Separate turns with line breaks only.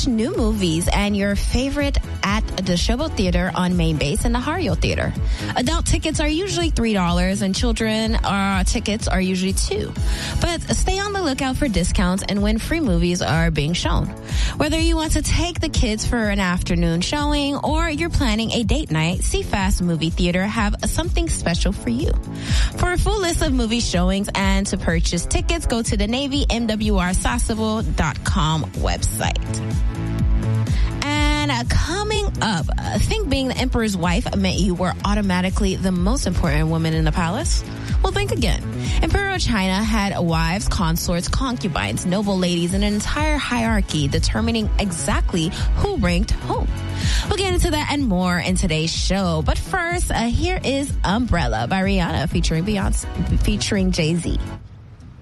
watch new movies and your favorite at the Showboat Theater on Main Base and the Hario Theater. Adult tickets are usually $3 and children tickets are usually $2. But stay on the lookout for discounts and when free movies are being shown. Whether you want to take the kids for an afternoon showing or you're planning a date night, CFast Movie Theater have something special for you. For a full list of movie showings and to purchase tickets, go to the Navy MWRSassavel.com website. And coming up, think being the emperor's wife meant you were automatically the most important woman in the palace? Well, think again. Imperial China had wives, consorts, concubines, noble ladies, and an entire hierarchy determining exactly who ranked whom. We'll get into that and more in today's show. But first, here is Umbrella by Rihanna featuring Jay-Z.